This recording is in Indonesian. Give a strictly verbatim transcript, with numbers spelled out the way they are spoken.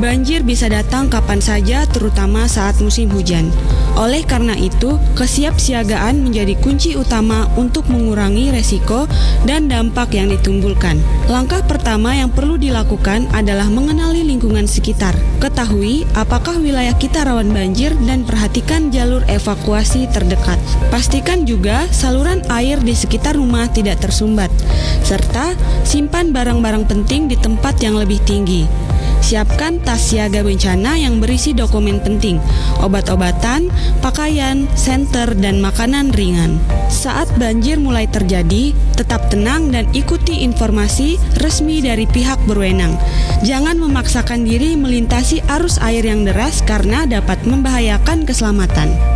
Banjir bisa datang kapan saja, terutama saat musim hujan. Oleh karena itu, kesiapsiagaan menjadi kunci utama untuk mengurangi resiko dan dampak yang ditimbulkan. Langkah pertama yang perlu dilakukan adalah mengenali lingkungan sekitar. Ketahui apakah wilayah kita rawan banjir dan perhatikan jalur evakuasi terdekat. Pastikan juga saluran air di sekitar rumah tidak tersumbat, serta simpan barang-barang penting di tempat yang lebih tinggi. Siapkan tas siaga bencana yang berisi dokumen penting, obat-obatan, pakaian, senter, dan makanan ringan. Saat banjir mulai terjadi, tetap tenang dan ikuti informasi resmi dari pihak berwenang. Jangan memaksakan diri melintasi arus air yang deras karena dapat membahayakan keselamatan.